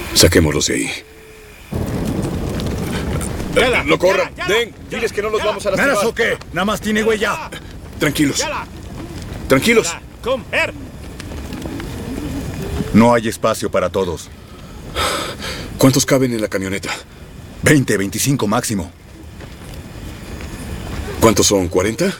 Saquémoslos de ahí. Yala, ¡No corran! Yala, ¡Den! Diles que no los vamos a lastimar. ¿Naras o qué? Nada más tiene huella. Tranquilos. Yala, Tranquilos. Yala, kom her. No hay espacio para todos. ¿Cuántos caben en la camioneta? 20, 25 máximo. ¿Cuántos son? ¿40?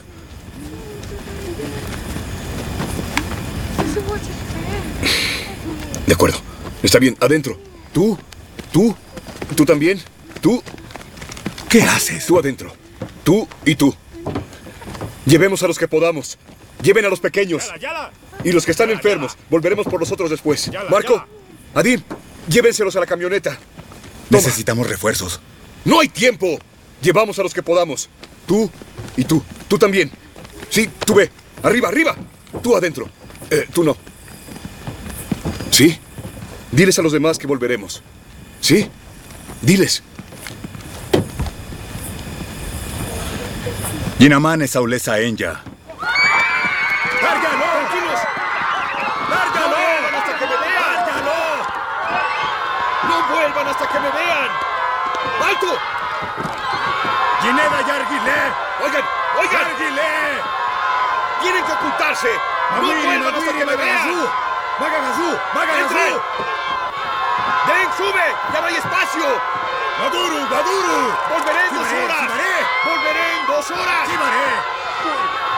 De acuerdo. Está bien. Adentro. Tú también. ¿Qué haces? Tú adentro. Tú y tú. Llevemos a los que podamos. Lleven a los pequeños. Yala, Yala. Y los que están Yala, enfermos. Yala. Volveremos por los otros después. Yala, Marco, Yala. Adim, llévenselos a la camioneta. Toma. Necesitamos refuerzos. ¡No hay tiempo! Llevamos a los que podamos. Tú y tú. Tú también. Sí, tú ve. Arriba, arriba. Tú adentro. Tú no. ¿Sí? Diles a los demás que volveremos. ¿Sí? Diles. Yinaman es Aulesa Enya. ¡Lárgalo! ¡Tranquilos! ¡Lárgalo! ¡No vuelvan hasta que me vean! ¡Lárgalo! ¡No vuelvan hasta que me vean! ¡Alto! ¡Yineda Yargile! ¡Oigan! ¡Oigan! ¡Yargile! ¡Tienen que ocultarse! ¡No vuelvan hasta que me vean! ¡Magagazú! ¡Entren! ¡Den, sube! ¡Ya no hay espacio! ¡Gaduru! ¡Gaduru! ¡Volveré en 2 ¡Sibaré, horas! sibaré! ¡Volveré en 2 horas! ¡Sibaré!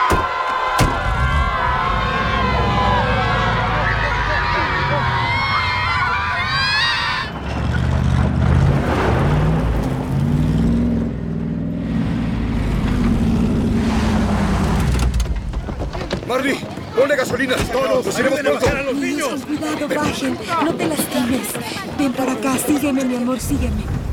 ¡Marley! ¡Ponle gasolina! ¡Todos! ¡Nos iremos pronto! a los niños! Con cuidado, bajen. No te lastimes. Ven para acá, sígueme, mi amor, sígueme.